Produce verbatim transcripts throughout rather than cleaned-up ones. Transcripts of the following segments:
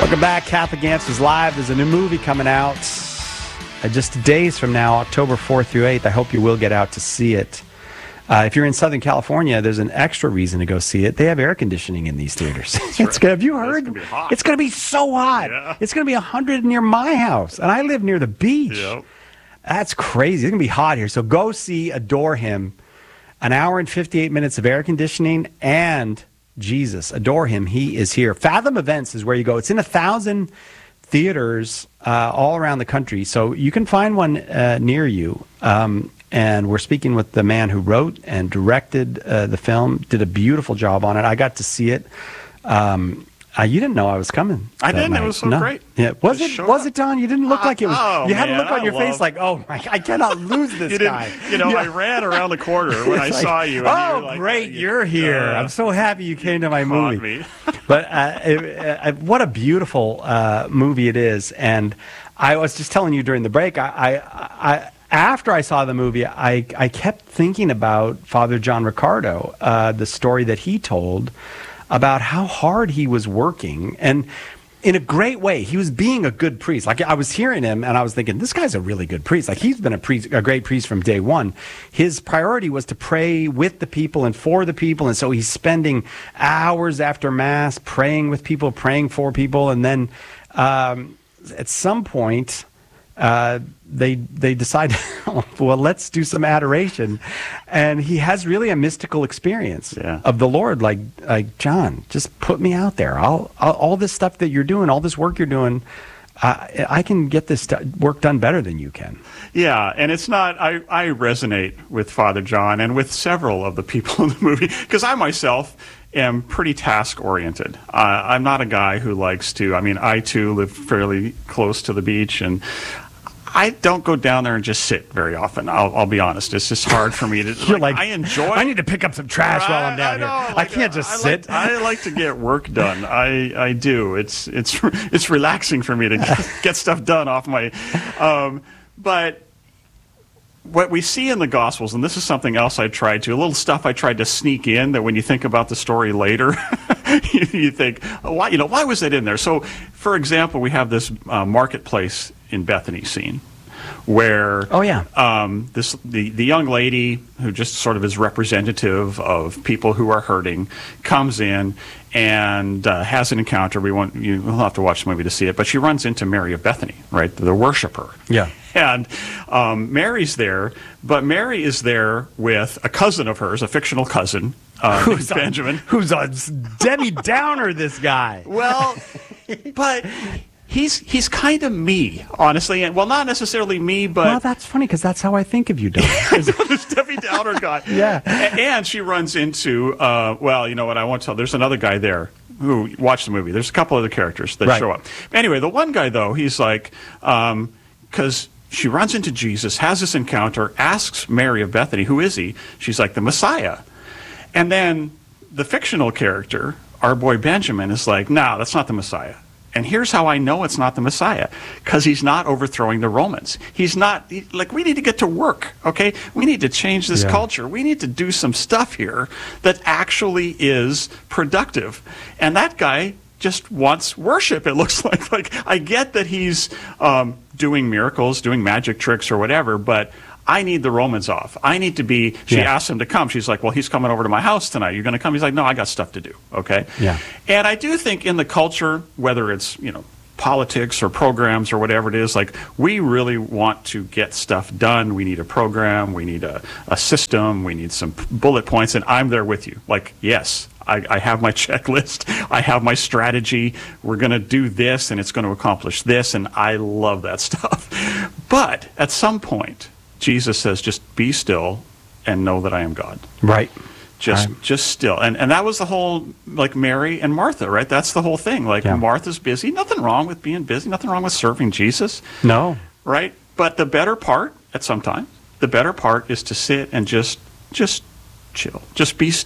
Welcome back. Catholic Answers Live. There's a new movie coming out uh, just days from now, October fourth through eighth. I hope you will get out to see it. Uh, if you're in Southern California, there's an extra reason to go see it. They have air conditioning in these theaters. It's right. gonna, have you heard? It's going to be hot. It's going to be so hot. Yeah. It's going to be one hundred near my house, and I live near the beach. Yep. That's crazy. It's going to be hot here. So go see Adore Him. An hour and fifty-eight minutes of air conditioning and Jesus. Adore Him. He is here. Fathom Events is where you go. It's in a thousand theaters uh, all around the country. So you can find one uh, near you. Um, and we're speaking with the man who wrote and directed uh, the film, did a beautiful job on it. I got to see it. Um, uh, you didn't know I was coming. I didn't. Night. It was so no. great. Yeah. Was Just it? Was up. it, Don? You didn't look Uh, like it was. oh, you had man, a look on I your love- face like, oh, my, I cannot lose this You didn't, guy. you know, Yeah. I ran around the corner when I It's like, saw you. And oh, you were like, great, uh, you're here. uh, I'm so happy you came to my caught movie. me. But uh, it, uh, what a beautiful uh, movie it is. And I was just telling you during the break, I, I, I after I saw the movie, I, I kept thinking about Father John Riccardo, uh, the story that he told about how hard he was working. And in a great way, he was being a good priest. Like, I was hearing him and I was thinking, this guy's a really good priest. Like, he's been a priest, a great priest from day one. His priority was to pray with the people and for the people. And so he's spending hours after Mass praying with people, praying for people. And then um, at some point, uh, they they decide, well, let's do some adoration. And he has really a mystical experience Yeah. of the Lord. Like, like John, just put me out there. I'll, I'll all this stuff that you're doing, all this work you're doing, uh, I can get this st- work done better than you can. Yeah, and it's not, I, I resonate with Father John and with several of the people in the movie, because I myself am pretty task-oriented. Uh, I'm not a guy who likes to, I mean, I too live fairly close to the beach, and I don't go down there and just sit very often. I'll, I'll be honest. It's just hard for me to, You're like, like, I enjoy I need to pick up some trash while I'm down I, here. know, I like, can't just I sit. Like, I like to get work done. I, I do. It's it's it's relaxing for me to get, get stuff done off my. Um, but what we see in the Gospels, and this is something else I tried to, a little stuff I tried to sneak in that when you think about the story later, you, you think, oh, why, you know, why was that in there? So, for example, we have this uh, marketplace in Bethany scene where Oh, yeah. um, this the, the young lady who just sort of is representative of people who are hurting comes in and uh, has an encounter. We want you will have to watch the movie to see it, but she runs into Mary of Bethany, right, the worshiper. Yeah. And um, Mary's there, but Mary is there with a cousin of hers, a fictional cousin, uh, Who's a- Benjamin. who's a Debbie Downer, this guy. Well, but he's he's kind of me, honestly, and well, not necessarily me, but Well, that's funny because that's how I think of you, Don. this Debbie Downer guy. Yeah. A- And she runs into, uh, well, you know what, I won't tell. There's another guy there who watched the movie. There's a couple other characters that Right. show up. Anyway, the one guy, though, he's like, because she runs into Jesus, has this encounter, asks Mary of Bethany, who is he? She's like, the Messiah. And then the fictional character, our boy Benjamin, is like, no, that's not the Messiah. And here's how I know it's not the Messiah, because he's not overthrowing the Romans. He's not, he, like, we need to get to work, okay? We need to change this Yeah. culture. We need to do some stuff here that actually is productive. And that guy just wants worship, it looks like. Like, I get that he's um, doing miracles, doing magic tricks or whatever, but I need the Romans off. I need to be, she Yeah. asked him to come. She's like, well, he's coming over to my house tonight. You're going to come? He's like, no, I got stuff to do, okay? Yeah. And I do think in the culture, whether it's, you know, politics or programs or whatever it is, like, we really want to get stuff done. We need a program. We need a, a system. We need some bullet points. And I'm there with you. Like, yes, I, I have my checklist. I have my strategy. We're going to do this, and it's going to accomplish this. And I love that stuff. But at some point, Jesus says, just be still and know that I am God. Right. Just Right. just still. And and that was the whole, like, Mary and Martha, right? That's the whole thing. Like, Yeah. Martha's busy. Nothing wrong with being busy. Nothing wrong with serving Jesus, No. right? But the better part, at some time, the better part is to sit and just just chill. Just be still.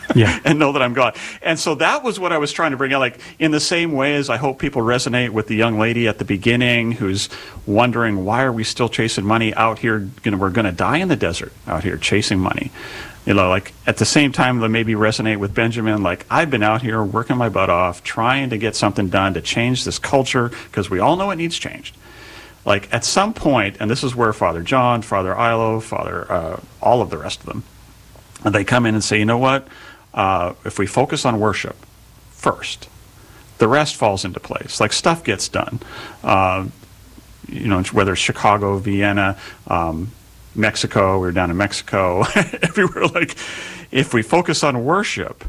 Yeah. and know that I'm God. And so that was what I was trying to bring out. Like, in the same way as I hope people resonate with the young lady at the beginning who's wondering, why are we still chasing money out here? Gonna, we're going to die in the desert out here chasing money. You know, like, at the same time, they'll maybe resonate with Benjamin. Like, I've been out here working my butt off, trying to get something done to change this culture, because we all know it needs changed. Like, at some point, and this is where Father John, Father Ilo, Father, uh, all of the rest of them, and they come in and say, you know what? Uh, if we focus on worship first, the rest falls into place. Like, stuff gets done. Uh, you know, whether it's Chicago, Vienna, um, Mexico, we were down in Mexico, everywhere. Like, if we focus on worship,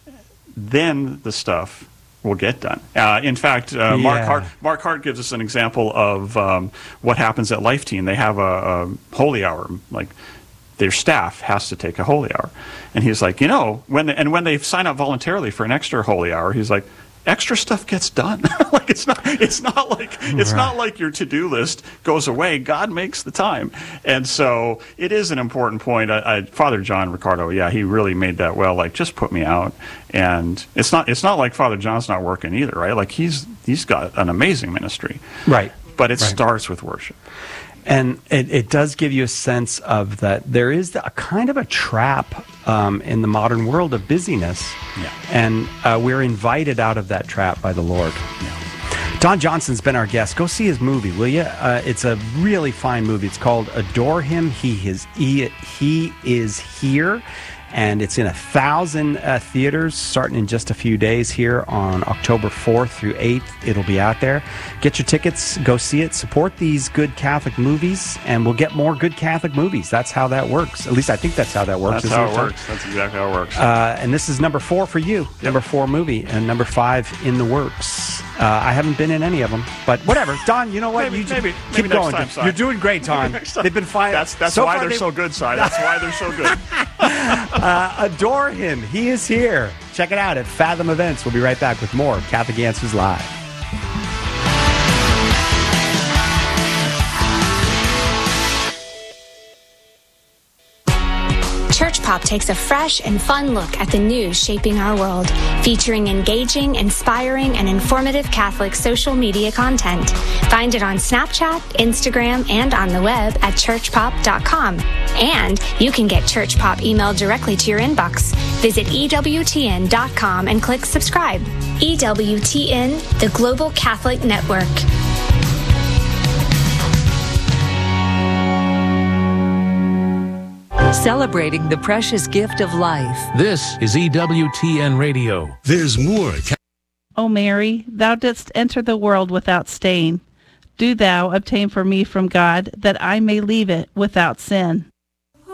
then the stuff will get done. Uh, in fact, uh, Mark Yeah. Hart, Mark Hart gives us an example of um, what happens at Life Team. They have a, a holy hour, like, their staff has to take a holy hour. And he's like, you know, when they, and when they sign up voluntarily for an extra holy hour, he's like, extra stuff gets done. Like, it's not it's not like it's Right. not like your to-do list goes away. God makes the time. And so it is an important point. I, I, Father John Ricardo, yeah, he really made that well. Like, just put me out. And it's not it's not like Father John's not working either, right? Like, he's he's got an amazing ministry. Right. But it Right. starts with worship. And it, it does give you a sense of that there is a kind of a trap um, in the modern world of busyness. Yeah. And uh, we're invited out of that trap by the Lord. Don Johnson's been our guest. Go see his movie, will you? Uh, it's a really fine movie. It's called Adore Him. He is, he, he is Here. And it's in a thousand uh, theaters starting in just a few days here on October fourth through eighth. It'll be out there. Get your tickets, go see it, support these good Catholic movies, and we'll get more good Catholic movies. That's how that works. At least I think that's how that works. That's isn't how it, it John? works. That's exactly how it works. Uh, and this is number four for you. Number four movie, and number five in the works. Uh, I haven't been in any of them, but whatever. Don, you know what? Maybe- you just maybe- keep maybe next going. time, Si. You're doing great, Don. Next time. They've been fine. That's that's so why far they're they- so good, Si. That's why they're so good. Uh, adore him. He is here. Check it out at Fathom Events. We'll be right back with more Catholic Answers Live. Church Pop takes a fresh and fun look at the news shaping our world, featuring engaging, inspiring, and informative Catholic social media content. Find it on Snapchat, Instagram, and on the web at church pop dot com. And you can get Church Pop emailed directly to your inbox. Visit E W T N dot com and click subscribe. E W T N, the Global Catholic Network. Celebrating the precious gift of life. This is E W T N Radio. There's more. O Mary, thou didst enter the world without stain. Do thou obtain for me from God, that I may leave it without sin.